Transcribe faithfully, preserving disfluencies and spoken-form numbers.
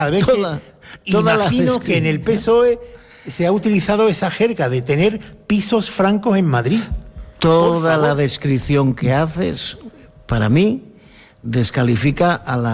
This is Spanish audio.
Cada vez Toda, que toda imagino la que en el P S O E se ha utilizado esa jerga de tener pisos francos en Madrid. Toda la descripción que haces, para mí, descalifica a la